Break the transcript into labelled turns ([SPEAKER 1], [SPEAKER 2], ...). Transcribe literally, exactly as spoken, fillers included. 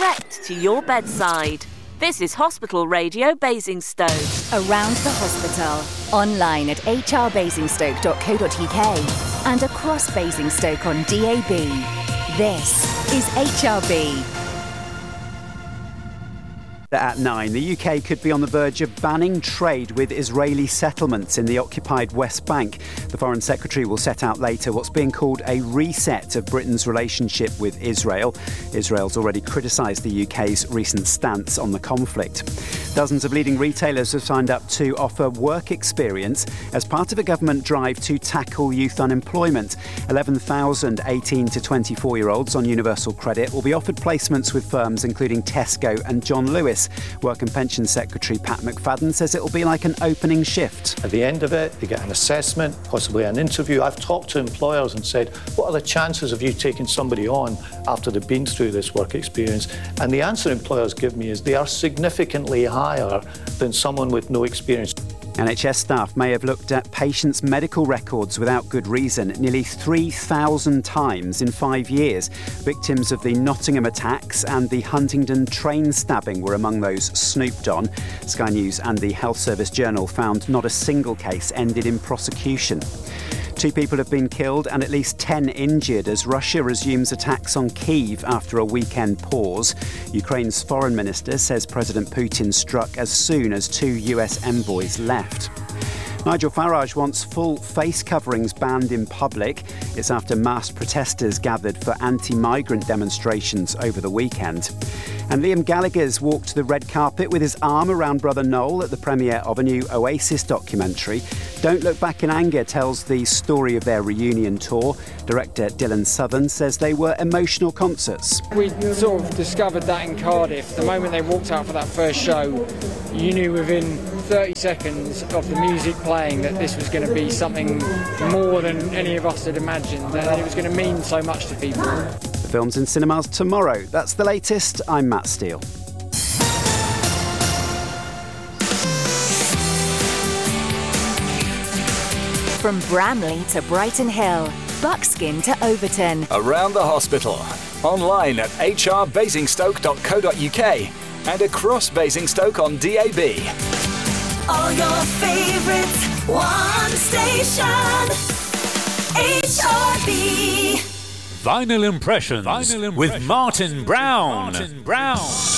[SPEAKER 1] direct to your bedside. This is Hospital Radio Basingstoke.
[SPEAKER 2] Around the hospital, online at h r basingstoke dot co dot u k and across Basingstoke on D A B. This is H R B.
[SPEAKER 3] At nine, the U K could be on the verge of banning trade with Israeli settlements in the occupied West Bank. The Foreign Secretary will set out later what's being called a reset of Britain's relationship with Israel. Israel's already criticised the U K's recent stance on the conflict. Dozens of leading retailers have signed up to offer work experience as part of a government drive to tackle youth unemployment. eleven thousand eighteen to twenty-four-year-olds on universal credit will be offered placements with firms including Tesco and John Lewis. Work and Pension Secretary Pat McFadden says it will be like an opening shift.
[SPEAKER 4] At the end of it, they get an assessment, possibly an interview. I've talked to employers and said, what are the chances of you taking somebody on after they've been through this work experience? And the answer employers give me is they are significantly higher than someone with no experience.
[SPEAKER 3] N H S staff may have looked at patients' medical records without good reason nearly three thousand times in five years. Victims of the Nottingham attacks and the Huntingdon train stabbing were among those snooped on. Sky News and the Health Service Journal found not a single case ended in prosecution. Two people have been killed and at least ten injured as Russia resumes attacks on Kyiv after a weekend pause. Ukraine's foreign minister says President Putin struck as soon as two U S envoys left. Nigel Farage wants full face coverings banned in public. It's after masked protesters gathered for anti-migrant demonstrations over the weekend. And Liam Gallagher's walked the red carpet with his arm around brother Noel at the premiere of a new Oasis documentary. Don't Look Back in Anger tells the story of their reunion tour. Director Dylan Southern says they were emotional concerts.
[SPEAKER 5] We sort of discovered that in Cardiff. The moment they walked out for that first show, you knew within thirty seconds of the music playing that this was going to be something more than any of us had imagined, and it was going to mean so much to people.
[SPEAKER 3] The film's in cinemas tomorrow. That's the latest. I'm Matt Steele.
[SPEAKER 2] From Bramley to Brighton Hill, Buckskin to Overton.
[SPEAKER 6] Around the hospital, online at h r basingstoke dot co dot u k and across Basingstoke on D A B.
[SPEAKER 7] All your favorites, one station, H R B.
[SPEAKER 8] Vinyl Impressions, Vinyl Impressions with Martin Brown. Martin Brown.